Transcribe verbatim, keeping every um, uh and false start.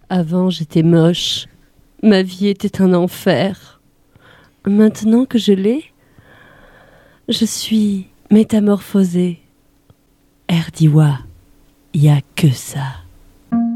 Avant, j'étais moche. Ma vie était un enfer. Maintenant que je l'ai, je suis métamorphosée. Erdiwa, y a que ça.